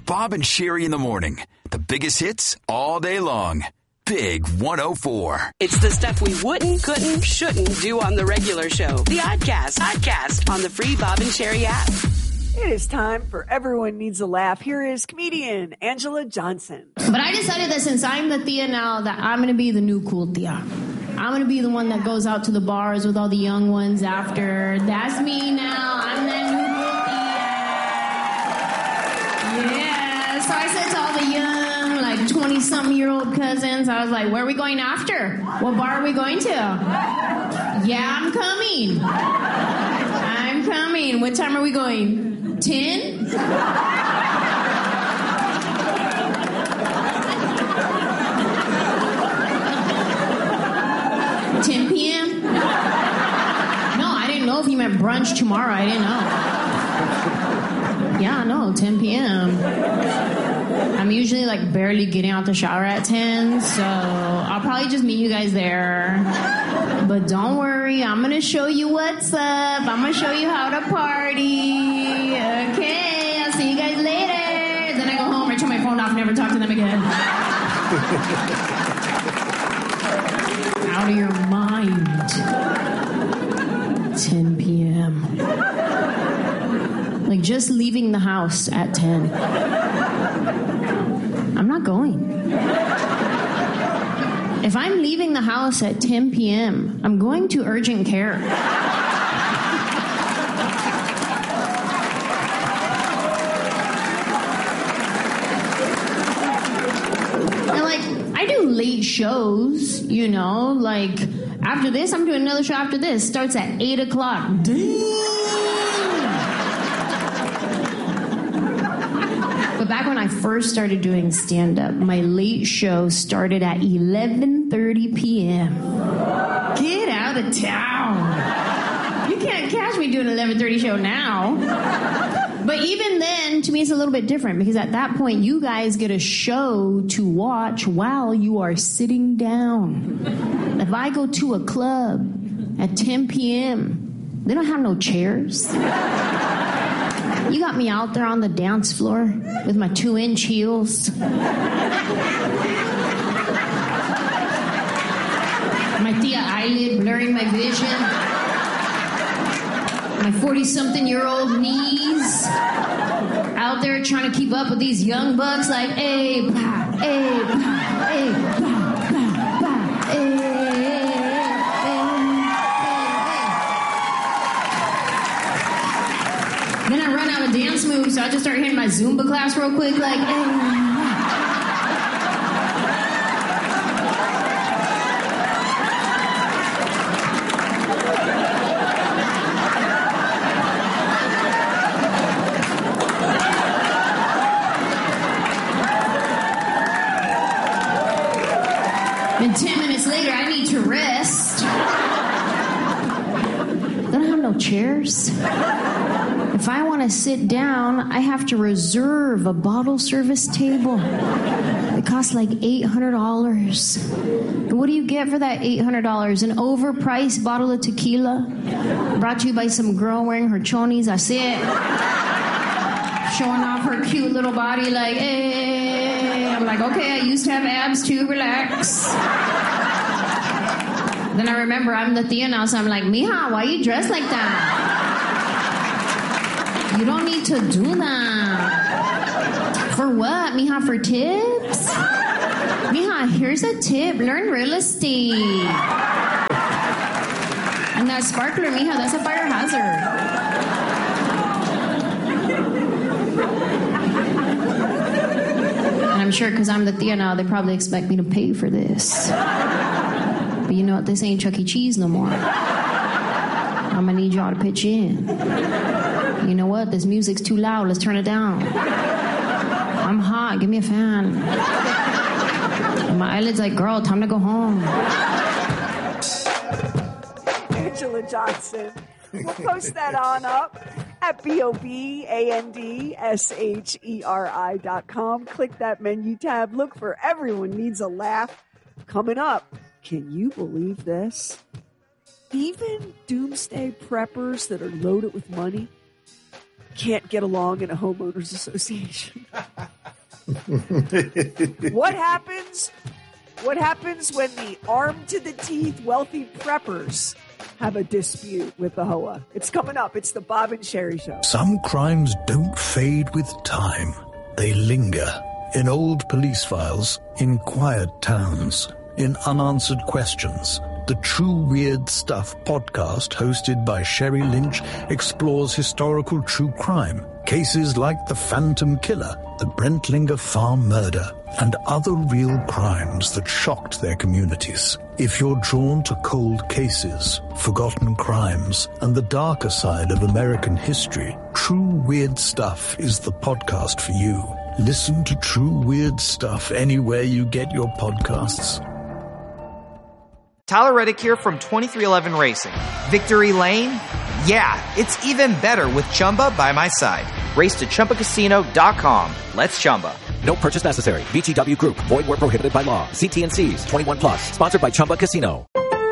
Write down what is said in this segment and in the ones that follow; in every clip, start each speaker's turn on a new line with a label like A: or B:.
A: Bob and Sherry in the morning. The biggest hits all day long. Big 104.
B: It's the stuff we wouldn't, couldn't, shouldn't do on the regular show. The Oddcast on the free Bob and Sherry app.
C: It is time for Everyone Needs a Laugh. Here is comedian Angela Johnson.
D: But I decided that since I'm the Thea now, that I'm going to be the new cool Thea. I'm going to be the one that goes out to the bars with all the young ones after. That's me now. I'm that new cool Thea. Yeah, so I said to all the young, like 20-something-year-old cousins, I was like, where are we going after? What bar are we going to? Yeah, I'm coming. I'm coming. What time are we going? 10? 10 p.m.? No, I didn't know if you meant brunch tomorrow. I didn't know. Yeah, no, 10 p.m. I'm usually like barely getting out the shower at 10, so I'll probably just meet you guys there. But don't worry, I'm going to show you what's up. I'm going to show you how to party. Okay, I'll see you guys later. Then I go home, I turn my phone off, never talk to them again. Out of your mind. 10 p.m. Like just leaving the house at 10. I'm not going. If I'm leaving the house at 10 p.m., I'm going to urgent care. And like, I do late shows, you know, like after this, I'm doing another show after this. Starts at 8 o'clock. But back when I first started doing stand-up, my late show started at 11:30 p.m. Get out of town. You can't catch me doing an 11:30 show now. But even then, to me, it's a little bit different because at that point, you guys get a show to watch while you are sitting down. If I go to a club at 10 p.m., they don't have no chairs. You got me out there on the dance floor with my 2-inch heels. My Thea eyelid blurring my vision. My 40-something-year-old knees. Out there trying to keep up with these young bucks like, hey, bah, hey, bah, hey, bah, bah, bah, hey. Then I run out of dance moves, so I just start hitting my Zumba class real quick, like, hey. And 10 minutes later, I need to rest. They don't have no chairs. If I want to sit down, I have to reserve a bottle service table. It costs like $800. And what do you get for that $800? An overpriced bottle of tequila, brought to you by some girl wearing her chonies. That's it. Showing off her cute little body like, hey. I'm like, okay, I used to have abs too, relax. Then I remember I'm the Thea now, so I'm like, mija, why you dressed like that? You don't need to do that. For what? Mija, for tips? Mija, here's a tip. Learn real estate. And that sparkler, mija, that's a fire hazard. And I'm sure because I'm the Thea now, they probably expect me to pay for this. But you know what? This ain't Chuck E. Cheese no more. I'm going to need y'all to pitch in. You know what? This music's too loud. Let's turn it down. I'm hot. Give me a fan. And my eyelid's like, girl, time to go home.
C: Angela Johnson. We'll post that on up at BOBANDSHERI.com. Click that menu tab. Look for Everyone Needs a Laugh. Coming up, can you believe this? Even doomsday preppers that are loaded with money can't get along in a homeowners association. What happens when the armed-to-the-teeth wealthy preppers have a dispute with the HOA? It's coming up. It's the Bob and Sherry Show.
E: Some crimes don't fade with time. They linger in old police files, in quiet towns, in unanswered questions. The True Weird Stuff podcast, hosted by Sherry Lynch, explores historical true crime, cases like the Phantom Killer, the Brentlinger farm murder, and other real crimes that shocked their communities. If you're drawn to cold cases, forgotten crimes, and the darker side of American history, True Weird Stuff is the podcast for you. Listen to True Weird Stuff anywhere you get your podcasts.
F: Tyler Reddick here from 2311 Racing. Victory Lane? Yeah, it's even better with Chumba by my side. Race to ChumbaCasino.com. Let's Chumba.
G: No purchase necessary. VGW Group. Void where prohibited by law. See T&Cs. 21 plus. Sponsored by Chumba Casino.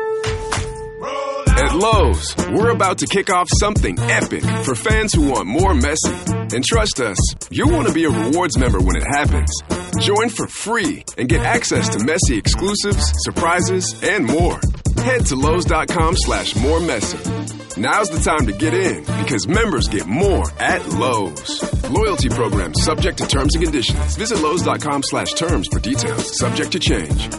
H: At Lowe's, we're about to kick off something epic for fans who want more Messi. And trust us, you'll want to be a rewards member when it happens. Join for free and get access to Messi exclusives, surprises, and more. Head to Lowe's.com/moremessy. Now's the time to get in because members get more at Lowe's. Loyalty program subject to terms and conditions. Visit Lowe's.com/terms for details. Subject to change.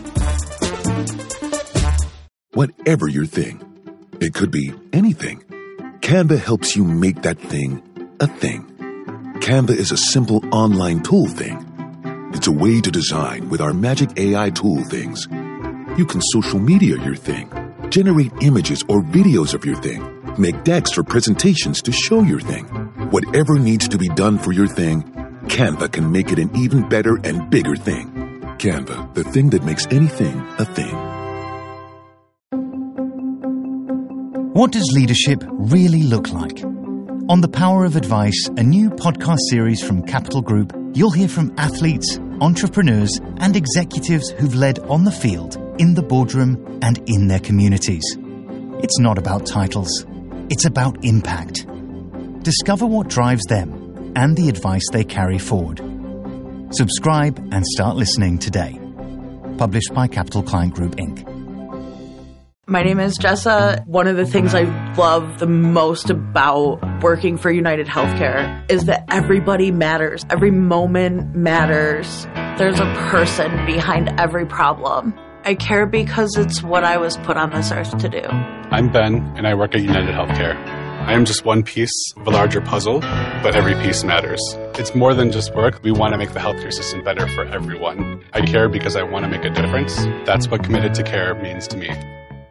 I: Whatever your thing, it could be anything. Canva helps you make that thing a thing. Canva is a simple online tool thing. It's a way to design with our magic AI tool things. You can social media your thing, generate images or videos of your thing, make decks or presentations to show your thing. Whatever needs to be done for your thing, Canva can make it an even better and bigger thing. Canva, the thing that makes anything a thing.
J: What does leadership really look like? On The Power of Advice, a new podcast series from Capital Group, you'll hear from athletes, entrepreneurs, and executives who've led on the field, in the boardroom, and in their communities. It's not about titles. It's about impact. Discover what drives them and the advice they carry forward. Subscribe and start listening today. Published by Capital Client Group, Inc.
K: My name is Jessa. One of the things I love the most about working for United Healthcare is that everybody matters. Every moment matters. There's a person behind every problem. I care because it's what I was put on this earth to do.
L: I'm Ben, and I work at United Healthcare. I am just one piece of a larger puzzle, but every piece matters. It's more than just work. We want to make the healthcare system better for everyone. I care because I want to make a difference. That's what committed to care means to me.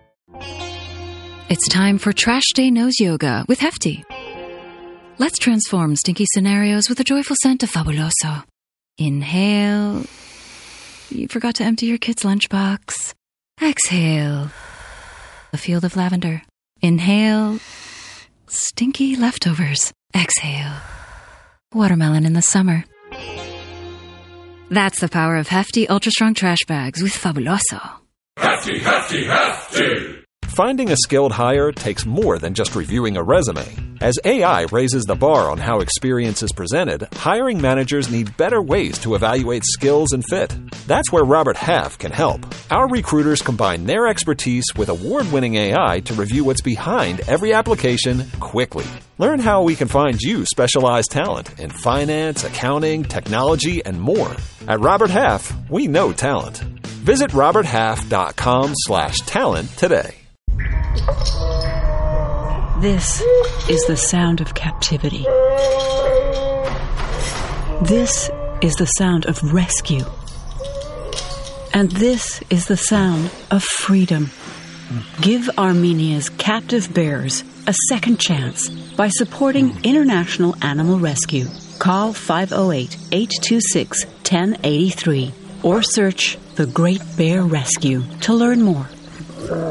M: It's time for Trash Day Nose Yoga with Hefty. Let's transform stinky scenarios with a joyful scent of Fabuloso. Inhale. You forgot to empty your kid's lunchbox. Exhale. A field of lavender. Inhale. Stinky leftovers. Exhale. Watermelon in the summer. That's the power of Hefty Ultra Strong Trash Bags with Fabuloso.
N: Hefty, Hefty, Hefty!
O: Finding a skilled hire takes more than just reviewing a resume. As AI raises the bar on how experience is presented, hiring managers need better ways to evaluate skills and fit. That's where Robert Half can help. Our recruiters combine their expertise with award-winning AI to review what's behind every application quickly. Learn how we can find you specialized talent in finance, accounting, technology, and more. At Robert Half, we know talent. Visit roberthalf.com/talent today.
P: This is the sound of captivity. This is the sound of rescue. And this is the sound of freedom. Give Armenia's captive bears a second chance by supporting International Animal Rescue. Call 508-826-1083 or search The Great Bear Rescue to learn more.